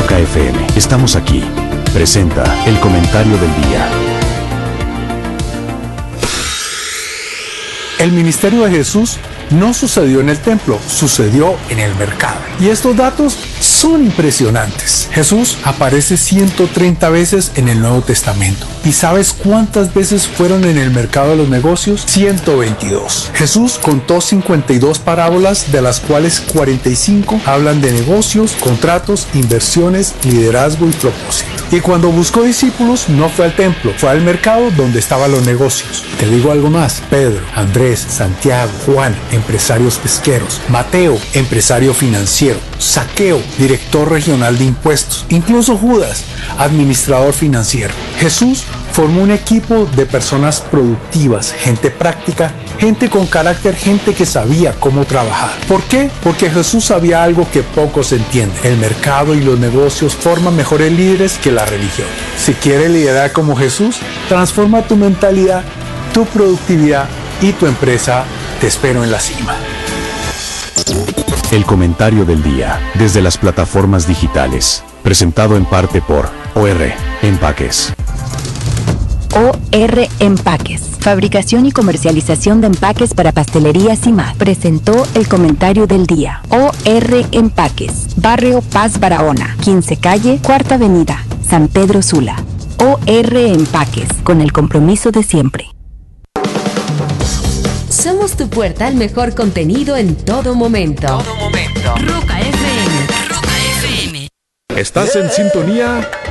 Roca FM, estamos aquí. Presenta el comentario del día. El ministerio de Jesús no sucedió en el templo, sucedió en el mercado. Y estos datos son impresionantes. Jesús aparece 130 veces en el Nuevo Testamento. ¿Y sabes cuántas veces fueron en el mercado de los negocios? 122. Jesús contó 52 parábolas, de las cuales 45 hablan de negocios, contratos, inversiones, liderazgo y propósito. Y cuando buscó discípulos, no fue al templo, fue al mercado donde estaban los negocios. Te digo algo más: Pedro, Andrés, Santiago, Juan, empresarios pesqueros; Mateo, empresario financiero; Zaqueo, director regional de impuestos; incluso Judas, administrador financiero. Jesús formó un equipo de personas productivas, gente práctica, gente con carácter, gente que sabía cómo trabajar. ¿Por qué? Porque Jesús sabía algo que pocos entienden: el mercado y los negocios forman mejores líderes que la religión. Si quieres liderar como Jesús, transforma tu mentalidad, tu productividad y tu empresa. Te espero en la cima. El comentario del día, desde las plataformas digitales, presentado en parte por OR Empaques. OR Empaques, fabricación y comercialización de empaques para pastelerías y más, presentó el comentario del día. OR Empaques, Barrio Paz Barahona, 15 Calle, Cuarta Avenida, San Pedro Sula. OR Empaques, con el compromiso de siempre. Somos tu puerta al mejor contenido en todo momento. Roca FM. Roca FM. Estás en sintonía